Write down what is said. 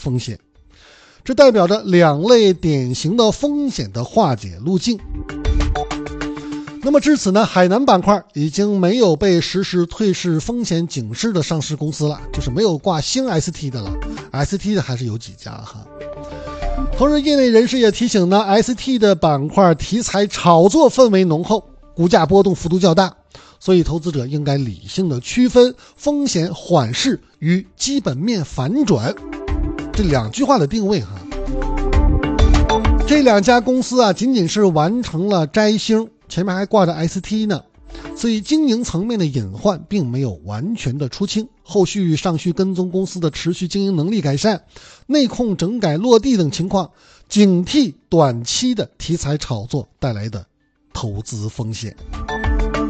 风险。这代表着两类典型的风险的化解路径。那么至此呢，海南板块已经没有被实施退市风险警示的上市公司了，就是没有挂新 ST 的了， ST 的还是有几家哈。同时业内人士也提醒呢， ST 的板块题材炒作氛围浓厚，股价波动幅度较大，所以投资者应该理性的区分风险缓释与基本面反转这两句话的定位哈。这两家公司啊，仅仅是完成了摘星，前面还挂着 ST 呢，所以经营层面的隐患并没有完全的出清，后续上续跟踪公司的持续经营能力改善，内控整改落地等情况，警惕短期的题材炒作带来的投资风险。